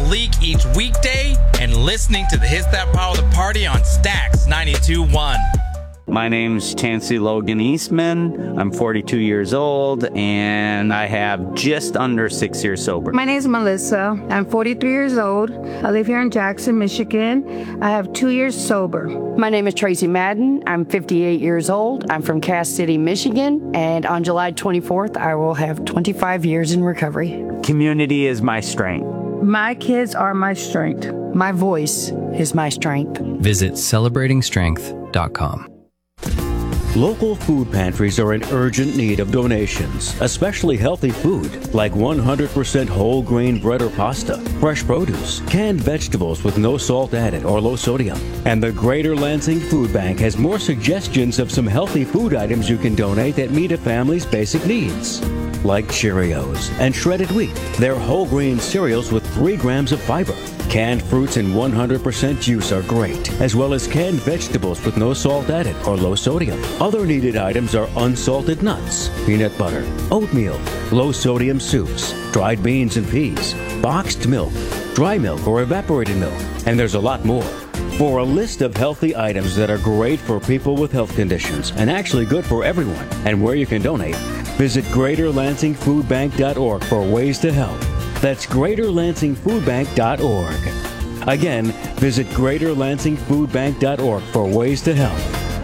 Malik each weekday and listening to the hits that power the party on Stax 92.1. My name's Chancey Logan Eastman. I'm 42 years old, and I have just under 6 years sober. My name is Melissa. I'm 43 years old. I live here in Jackson, Michigan. I have 2 years sober. My name is Tracy Madden. I'm 58 years old. I'm from Cass City, Michigan, and on July 24th, I will have 25 years in recovery. Community is my strength. My kids are my strength. My voice is my strength. Visit celebratingstrength.com. Local food pantries are in urgent need of donations, especially healthy food like 100% whole grain bread or pasta, fresh produce, canned vegetables with no salt added or low sodium. And the Greater Lansing Food Bank has more suggestions of some healthy food items you can donate that meet a family's basic needs. Like Cheerios and shredded wheat. They're whole grain cereals with 3 grams of fiber. Canned fruits and 100% juice are great, as well as canned vegetables with no salt added or low sodium. Other needed items are unsalted nuts, peanut butter, oatmeal, low sodium soups, dried beans and peas, boxed milk, dry milk or evaporated milk, and there's a lot more. For a list of healthy items that are great for people with health conditions and actually good for everyone, and where you can donate, visit GreaterLansingFoodBank.org for ways to help. That's GreaterLansingFoodBank.org. Again, visit GreaterLansingFoodBank.org for ways to help.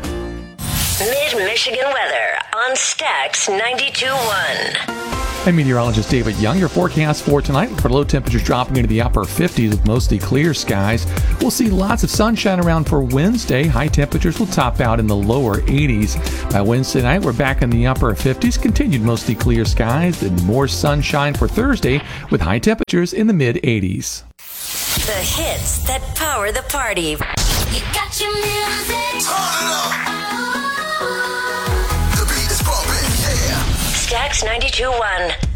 Mid-Michigan weather on Stax 92.1. I'm meteorologist David Young. Your forecast for tonight for low temperatures dropping into the upper 50s with mostly clear skies. We'll see lots of sunshine around for Wednesday. High temperatures will top out in the lower 80s. By Wednesday night, we're back in the upper 50s. Continued mostly clear skies and more sunshine for Thursday with high temperatures in the mid 80s. The hits that power the party. You got your music. Turn it up. The beat is bumping, yeah. Stax 92.1.